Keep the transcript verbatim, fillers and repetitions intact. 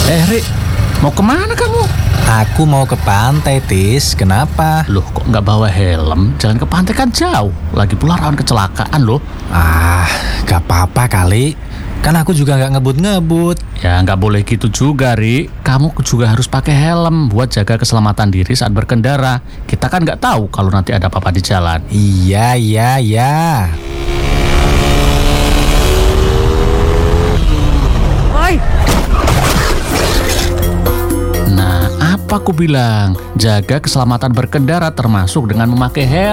Eh, Rik, mau kemana kamu? Aku mau ke pantai, Tis. Kenapa? Loh, kok nggak bawa helm? Jalan ke pantai kan jauh. Lagi pula rawan kecelakaan loh. Ah, gak apa-apa kali. Kan aku juga gak ngebut-ngebut. Ya, nggak boleh gitu juga, Rik. Kamu juga harus pakai helm buat jaga keselamatan diri saat berkendara. Kita kan nggak tahu kalau nanti ada apa-apa di jalan. Iya, iya, iya. Nah, apa aku bilang? Jaga keselamatan berkendara termasuk dengan memakai helm.